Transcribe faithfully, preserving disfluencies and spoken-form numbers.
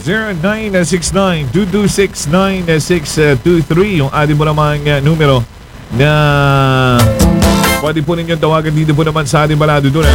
zero nine six nine, two two six, nine six two three yung ating mo namang uh, numero na pwede po ninyong tawagan dito po naman sa ating balado doon. Eh.